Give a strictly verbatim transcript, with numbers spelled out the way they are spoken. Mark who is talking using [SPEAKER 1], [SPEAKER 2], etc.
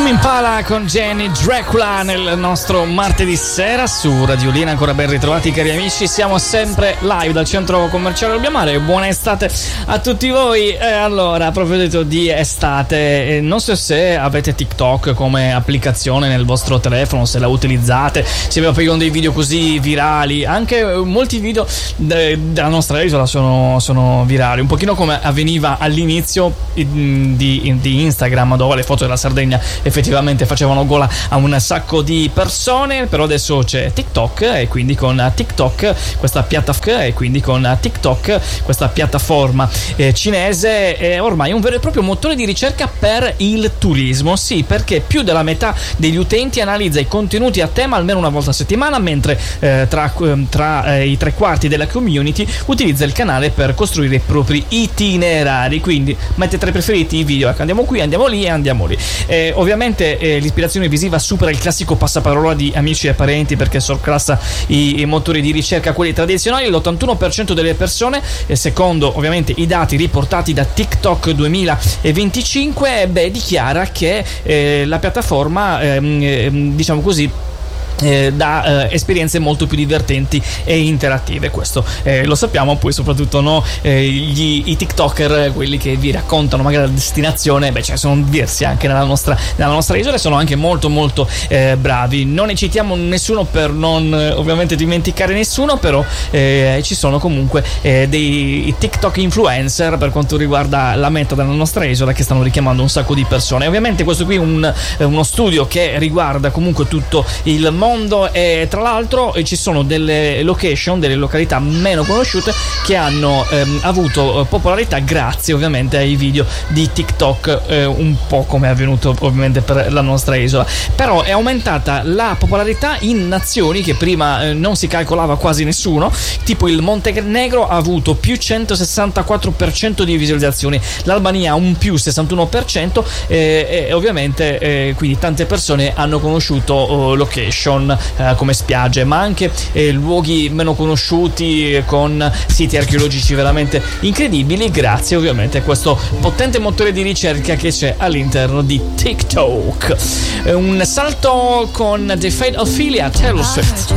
[SPEAKER 1] Impala con Jenny Dracula nel nostro martedì sera su Radiolina. Ancora ben ritrovati cari amici, siamo sempre live dal centro commerciale Lubbiamare. Buona estate a tutti voi. E allora, a proposito di estate, eh, non so se avete TikTok come applicazione nel vostro telefono, se la utilizzate, se vi poi dei video così virali. Anche molti video de- della nostra isola sono, sono virali, un pochino come avveniva all'inizio di, di Instagram, dove le foto della Sardegna effettivamente facevano gola a un sacco di persone. Però adesso c'è TikTok, e quindi con TikTok questa piattaforma e quindi con TikTok questa piattaforma eh, cinese è ormai un vero e proprio motore di ricerca per il turismo. Sì, perché più della metà degli utenti analizza i contenuti a tema almeno una volta a settimana, mentre eh, tra, tra eh, i tre quarti della community utilizza il canale per costruire i propri itinerari. Quindi mette tra i preferiti i video, ecco, andiamo qui, andiamo lì e andiamo lì. Eh, ovviamente eh, l'ispirazione visiva supera il classico passaparola di amici e parenti, perché sorclassa i, i motori di ricerca, quelli tradizionali. L'ottantuno per cento delle persone, eh, secondo ovviamente i dati riportati da TikTok duemilaventicinque, beh, dichiara che eh, la piattaforma ehm, ehm, diciamo così Eh, da eh, esperienze molto più divertenti e interattive. Questo eh, lo sappiamo. Poi soprattutto no, eh, gli, i TikToker, quelli che vi raccontano magari la destinazione, beh, ce ne sono diversi anche nella nostra, nella nostra isola, e sono anche molto molto eh, bravi. Non ne citiamo nessuno per non eh, ovviamente dimenticare nessuno, però eh, ci sono comunque eh, dei TikTok influencer per quanto riguarda la meta della nostra isola, che stanno richiamando un sacco di persone. Ovviamente questo qui è un, uno studio che riguarda comunque tutto il mondo, e tra l'altro ci sono delle location, delle località meno conosciute che hanno ehm, avuto popolarità grazie ovviamente ai video di TikTok, eh, un po' come è avvenuto ovviamente per la nostra isola. Però è aumentata la popolarità in nazioni che prima eh, non si calcolava quasi nessuno, tipo il Montenegro ha avuto più centosessantaquattro per cento di visualizzazioni, l'Albania un più sessantuno per cento, eh, e ovviamente eh, quindi tante persone hanno conosciuto oh, location Eh, come spiagge, ma anche eh, luoghi meno conosciuti, eh, con siti archeologici veramente incredibili, grazie ovviamente a questo potente motore di ricerca che c'è all'interno di TikTok. Eh, un salto con The Fate Ophelia, Taylor Swift.